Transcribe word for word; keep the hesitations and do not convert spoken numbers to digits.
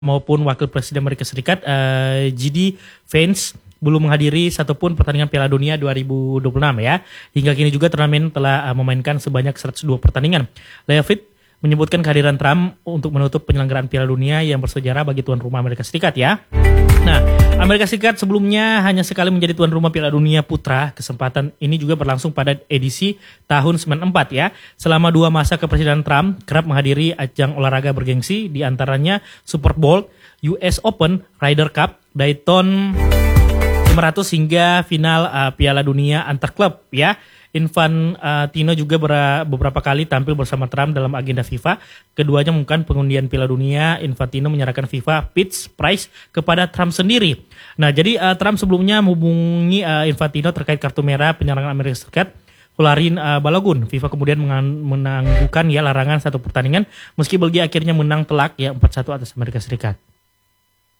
maupun Wakil Presiden Amerika Serikat uh, J D Vance belum menghadiri satupun pertandingan Piala Dunia dua ribu dua puluh enam ya. Hingga kini juga turnamen telah uh, memainkan sebanyak seratus dua pertandingan. Leavitt menyebutkan kehadiran Trump untuk menutup penyelenggaraan Piala Dunia yang bersejarah bagi tuan rumah Amerika Serikat ya. Nah, Amerika Serikat sebelumnya hanya sekali menjadi tuan rumah Piala Dunia Putra. Kesempatan ini juga berlangsung pada edisi tahun sembilan puluh empat ya. Selama dua masa kepresidenan Trump, kerap menghadiri ajang olahraga bergengsi, di antaranya Super Bowl, U S Open, Ryder Cup, Daytona lima ratus hingga final uh, Piala Dunia antar klub ya. Infantino juga ber- beberapa kali tampil bersama Trump dalam agenda FIFA. Keduanya mengumumkan pengundian Piala Dunia. Infantino menyerahkan FIFA Pitch Prize kepada Trump sendiri. Nah, jadi uh, Trump sebelumnya menghubungi uh, Infantino terkait kartu merah penyerangan Amerika Serikat Folarin uh, Balogun. FIFA kemudian mengan- menangguhkan ya larangan satu pertandingan meski Belgia akhirnya menang telak ya empat satu atas Amerika Serikat.